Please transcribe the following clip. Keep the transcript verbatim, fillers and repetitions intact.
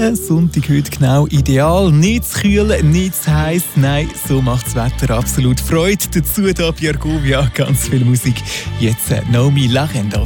der Sonntag heute genau ideal. Nicht zu kühl, nicht zu heiß. Nein, so macht das Wetter absolut Freude. Dazu da bei Argovia ganz viel Musik. Jetzt äh, Naomi Lagenda.